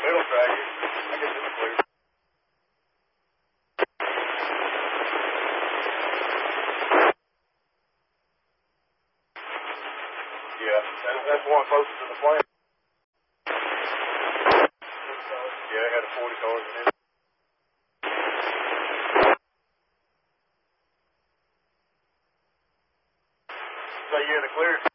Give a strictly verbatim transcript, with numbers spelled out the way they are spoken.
It'll drag you. I guess it's clear. Yeah, that, that's one closest to the plant. Yeah, it had a forty cars in it. So you had a clear.